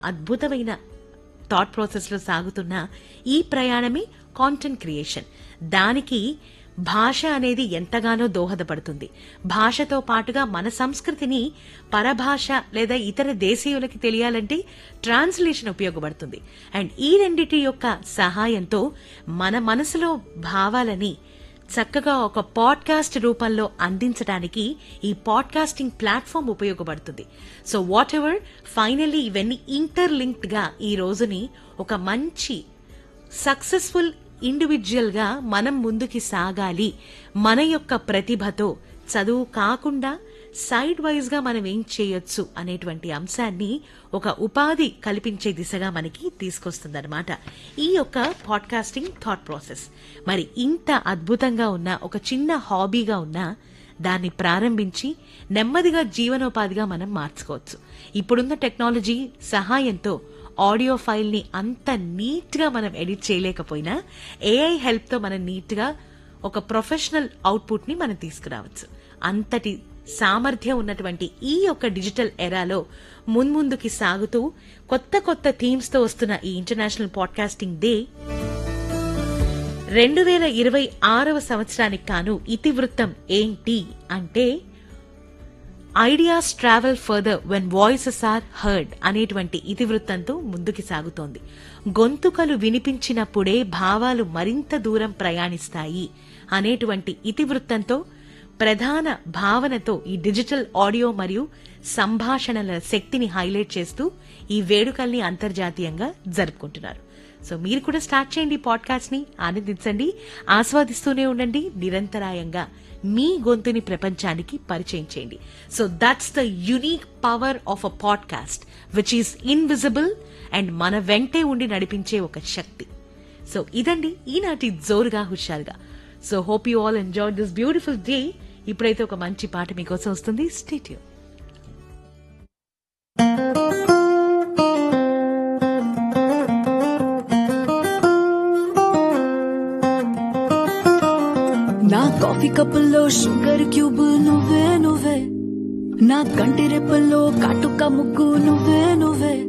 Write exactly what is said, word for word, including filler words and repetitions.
అద్భుతమైన thought process లో సాగుతున్న ఈ ప్రయాణమే కాంటెంట్ క్రియేషన్. దానికి భాష అనేది ఎంతగానో దోహదపడుతుంది. భాషతో పాటుగా మన సంస్కృతిని పరభాష లేదా ఇతర దేశీయులకి తెలియాలంటే ట్రాన్స్లేషన్ ఉపయోగపడుతుంది. అండ్ ఈ రెండిటి యొక్క సహాయంతో మన మనసులో భావాలని చక్కగా ఒక పాడ్కాస్ట్ రూపంలో అందించడానికి ఈ పాడ్కాస్టింగ్ ప్లాట్ఫామ్ ఉపయోగపడుతుంది. సో వాట్ ఎవర్ ఫైనల్లీ ఇవన్నీ ఇంటర్లింక్డ్ గా ఈ రోజుని ఒక మంచి సక్సెస్ఫుల్ ఇండివిజువల్ గా మనం ముందుకి సాగాలి. మన యొక్క ప్రతిభతో చదువు కాకుండా సైడ్ వైజ్ గా మనం ఏం చేయొచ్చు అనేటువంటి అంశాన్ని ఒక ఉపాధి కల్పించే దిశగా మనకి తీసుకొస్తుందన్నమాట ఈ యొక్క పాడ్కాస్టింగ్ థాట్ ప్రాసెస్. మరి ఇంత అద్భుతంగా ఉన్న ఒక చిన్న హాబీగా ఉన్న దాన్ని ప్రారంభించి నెమ్మదిగా జీవనోపాధిగా మనం మార్చుకోవచ్చు. ఇప్పుడున్న టెక్నాలజీ సహాయంతో ఆడియో ఫైల్ ని అంత నీట్ గా మనం ఎడిట్ చేయలేకపోయినా ఏఐ హెల్ప్ తో మనం నీట్ గా ఒక ప్రొఫెషనల్ అవుట్పుట్ ని మనం తీసుకురావచ్చు. అంతటి సామర్థ్యం ఉన్నటువంటి ఈ యొక్క డిజిటల్ ఎరాలో మున్ముందుకి సాగుతూ కొత్త కొత్త థీమ్స్ తో వస్తున్న ఈ ఇంటర్నేషనల్ పాడ్కాస్టింగ్ డే రెండు వేల ఇరవై ఆరవ సంవత్సరానికి కాను ఇతివృత్తం ఏంటి అంటే ideas travel further when voices are heard అనేటువంటి ఇతివృత్తంతో ముందుకి సాగుతోంది. గొంతుకలు వినిపించినప్పుడే భావాలు మరింత దూరం ప్రయాణిస్తాయి అనేటువంటి ఇతివృత్తంతో ప్రధాన భావనతో ఈ డిజిటల్ ఆడియో మరియు సంభాషణల శక్తిని హైలైట్ చేస్తూ ఈ వేడుకల్ని అంతర్జాతీయంగా జరుపుకుంటున్నారు. సో మీరు కూడా స్టార్ట్ చేయండి పాడ్కాస్ట్ ని, ఆనందించండి, ఆస్వాదిస్తూనే ఉండండి. నిరంతరాయంగా మీ గొంతుని ప్రపంచానికి పరిచయం చేయండి. So that's the unique power of a podcast which is invisible and మన వెంటే ఉండి నడిపించే ఒక శక్తి. సో ఇదండి ఈనాటి జోరుగా హుషారుగా. So hope you all enjoy this beautiful day. ఇప్పుడైతే ఒక మంచి పాట మీకోసం వస్తుంది. Stay tune. నా కాఫీ కప్పుల్లో షుగర్ క్యూబ్ నువ్వే నువ్వే, నా కంటి రెప్పల్లో కాటుక ముక్కు నువ్వే నువ్వే.